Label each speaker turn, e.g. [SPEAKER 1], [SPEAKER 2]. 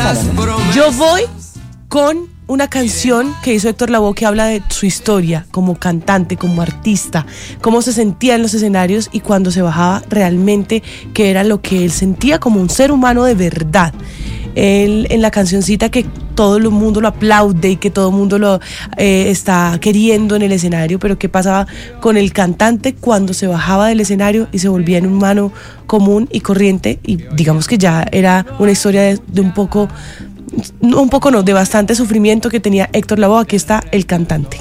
[SPEAKER 1] Yo voy con una canción que hizo Héctor Lavoe que habla de su historia como cantante, como artista, cómo se sentía en los escenarios y cuando se bajaba realmente qué era lo que él sentía como un ser humano de verdad. Él, en la cancioncita que todo el mundo lo aplaude y que todo el mundo lo está queriendo en el escenario, pero qué pasaba con el cantante cuando se bajaba del escenario y se volvía en un humano común y corriente, y digamos que ya era una historia de un poco no, de bastante sufrimiento que tenía Héctor Lavoe. Aquí está el cantante.